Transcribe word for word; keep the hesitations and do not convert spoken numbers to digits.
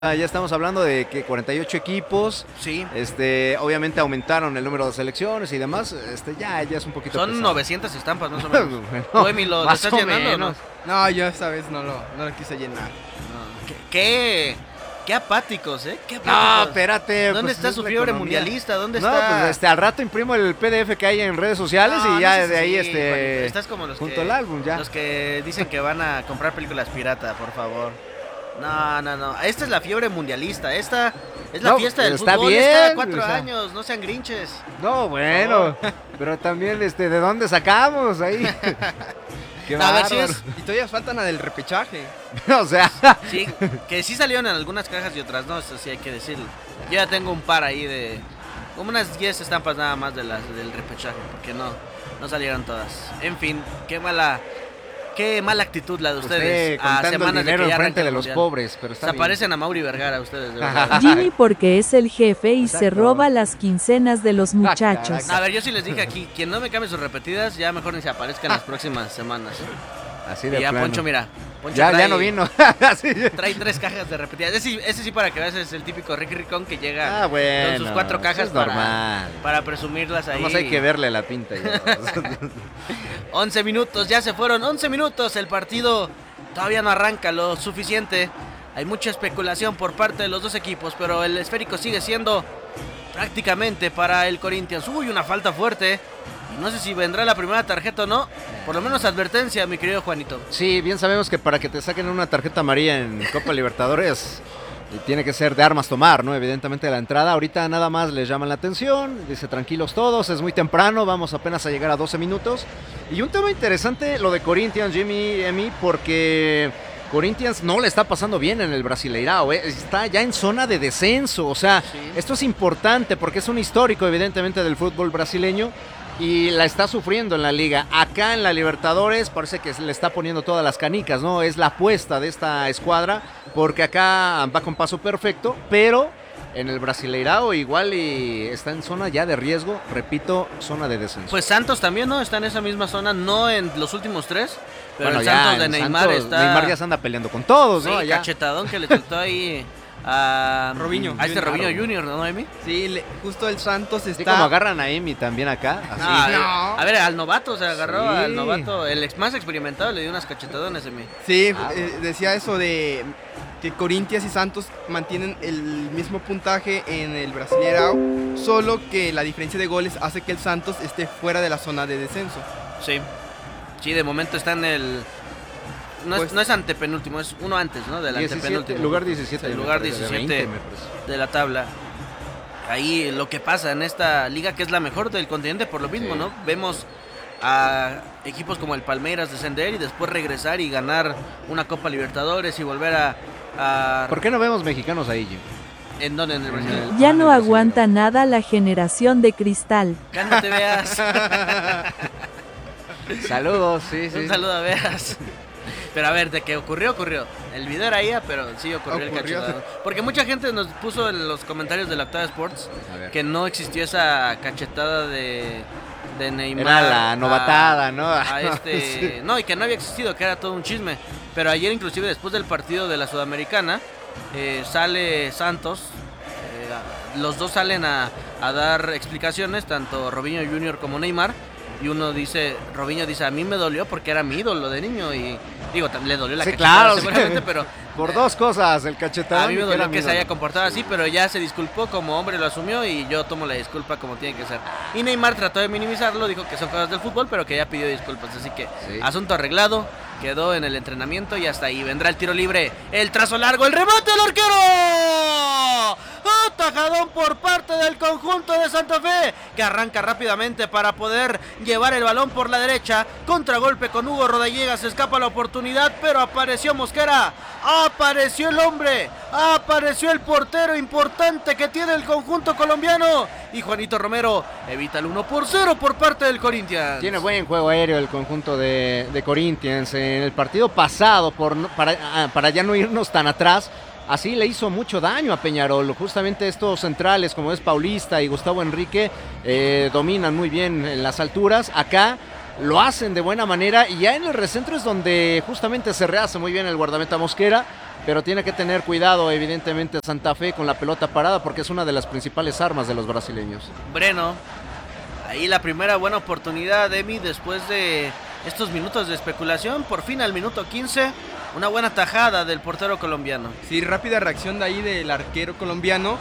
Ah, ya estamos hablando de que cuarenta y ocho equipos. Sí. Este, obviamente aumentaron el número de selecciones y demás. Este, ya, ya es un poquito Son pesado. novecientas estampas más o menos. Bueno, ¿Tú, Emi, lo, lo más estás o llenando o no? menos. No, yo esta vez no lo, no lo quise llenar. No. ¿Qué, qué, qué apáticos, ¿eh? ¿Qué No, apáticos? espérate. ¿Dónde pues, está es su la fiebre economía. mundialista? ¿Dónde No, está? pues este, al rato imprimo el P D F que hay en redes sociales No, y ya no seas de ahí así, este Juanito. Estás como los junto que, al álbum ya. los que dicen que van a comprar películas pirata, por favor. No, no, no. Esta es la fiebre mundialista. Esta es la No, fiesta del está fútbol. Es cada bien, cuatro o sea. años. No sean grinches. No, bueno, pero también este, ¿de dónde sacamos ahí? Qué A ver si bárbaro. es- Y todavía faltan la del repechaje. O sea, Sí, que sí salieron en algunas cajas y otras no, eso sí hay que decirlo. Yo ya tengo un par ahí de... Como unas diez estampas nada más de las del repechaje, porque no, no salieron todas. En fin, qué mala... Qué mala actitud la de ustedes. usted contando el semanas dinero que ya enfrente arranca de el los mundial. pobres, pero está Se bien. parecen a Mauri Vergara ustedes, de verdad. Jimmy porque es el jefe y se Exacto. roba las quincenas de los muchachos. caray. A ver, yo sí les dije aquí, quien no me cambie sus repetidas, ya mejor ni se aparezca en las próximas semanas. Así Y de ya plano. Poncho, mira. Poncho Ya, trae- ya no vino. Así. Trae tres cajas de repetidas. Ese, sí- ese sí, para que veas, es el típico Ricky Ricón que llega Ah, bueno. con sus cuatro eso cajas es para, normal. para presumirlas ahí. Nomás hay que verle la pinta. ya. once minutos, ya se fueron once minutos. El partido todavía no arranca lo suficiente. Hay mucha especulación por parte de los dos equipos, pero el esférico sigue siendo prácticamente para el Corinthians. Uy, una falta fuerte. Y no sé si vendrá la primera tarjeta o no. Por lo menos advertencia, mi querido Juanito. Sí, bien sabemos que para que te saquen una tarjeta amarilla en Copa Libertadores eh, tiene que ser de armas tomar, ¿no? Evidentemente la entrada. Ahorita nada más les llaman la atención. Dice tranquilos todos, es muy temprano, vamos apenas a llegar a doce minutos. Y un tema interesante lo de Corinthians, Jimmy, Emi, porque Corinthians no le está pasando bien en el Brasileirao, ¿eh? Está ya en zona de descenso. O sea, Sí. esto es importante porque es un histórico evidentemente del fútbol brasileño. Y la está sufriendo en la liga. Acá en la Libertadores parece que se le está poniendo todas las canicas, ¿no? Es la apuesta de esta escuadra, porque acá va con paso perfecto, pero en el Brasileirao igual y está en zona ya de riesgo, repito, zona de descenso. Pues Santos también, ¿no? Está en esa misma zona, no en los últimos tres. Pero Bueno, el ya Santos de en Neymar Santos, está... Neymar ya se anda peleando con todos, Sí, ¿no? Ya. cachetadón que le soltó ahí a... Robinho A este Junior. Robinho Junior, ¿no, Emi? Sí, le- justo el Santos Así está... como agarran a Emi también acá, así. Ah, No. A ver, al novato, se agarró Sí. al novato, el ex más experimentado le dio unas cachetadones, Emi. Sí, Ah, eh, decía eso de que Corinthians y Santos mantienen el mismo puntaje en el Brasileirao, solo que la diferencia de goles hace que el Santos esté fuera de la zona de descenso. Sí. Sí, de momento está en el... No, es, Pues- no es antepenúltimo, es uno antes, ¿no? Del diecisiete, antepenúltimo. lugar diecisiete. El me lugar parece, de diecisiete veinte, me parece. de la tabla. Ahí lo que pasa en esta liga, que es la mejor del continente por lo mismo, Sí. ¿no? Vemos a equipos como el Palmeiras descender y después regresar y ganar una Copa Libertadores y volver a... a- ¿Por qué no vemos mexicanos ahí, Jim? ¿En dónde? En el Brasil. En el- Ya Ah, no en el aguanta nada la generación de cristal. Cálmate, Veas. Saludos, sí, sí. Un saludo a Veas. Pero a ver, de que ocurrió, ocurrió. El video era ella, pero sí ocurrió, el Ocurrió. cachetadón. Porque mucha gente nos puso en los comentarios de la Octava Sports A ver. que no existió esa cachetada de, de Neymar. Era la a- novatada, ¿no? A este, Sí. no, y que no había existido, que era todo un chisme. Pero ayer, inclusive después del partido de la Sudamericana, eh, sale Santos. eh, los dos salen a, a dar explicaciones, tanto Robinho Junior como Neymar. Y uno dice, Robinho dice, a mí me dolió porque era mi ídolo de niño. Y digo, tam- le dolió la Sí, cachetada claro, sí. seguramente, pero Por dos cosas, el cachetadón a mí me y dolió era que mi se haya ídolo. comportado así, pero ya se disculpó como hombre, lo asumió y yo tomo la disculpa como tiene que ser. Y Neymar trató de minimizarlo, dijo que son cosas del fútbol, pero que ya pidió disculpas. Así que Sí. asunto arreglado, quedó en el entrenamiento y hasta ahí vendrá el tiro libre, el trazo largo, el remate del arquero. Atajadón por parte del conjunto de Santa Fe, que arranca rápidamente para poder llevar el balón por la derecha. Contragolpe con Hugo Rodallegas, escapa la oportunidad, pero apareció Mosquera, apareció el hombre, apareció el portero importante que tiene el conjunto colombiano. Y Juanito Romero evita el uno por cero por parte del Corinthians. Tiene buen juego aéreo el conjunto de, de Corinthians. En el partido pasado, por no- para, ah, para ya no irnos tan atrás, así le hizo mucho daño a Peñarol. Justamente estos centrales como es Paulista y Gustavo Enrique eh, dominan muy bien en las alturas. Acá lo hacen de buena manera y ya en el recentro es donde justamente se rehace muy bien el guardameta Mosquera. pero tiene que tener cuidado evidentemente Santa Fe con la pelota parada porque es una de las principales armas de los brasileños. Breno, ahí la primera buena oportunidad, Emi, después de estos minutos de especulación, por fin al minuto quince, una buena tajada del portero colombiano. Sí, rápida reacción de ahí del arquero colombiano